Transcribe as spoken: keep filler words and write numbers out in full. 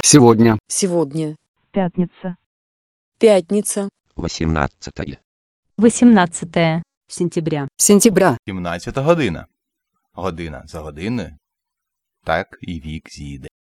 Сегодня. Сегодня. Пятница. Пятница. восемнадцатое. восемнадцатое сентября. Сентября. сімнадцята година. Година за годиною. Так і вік зійде.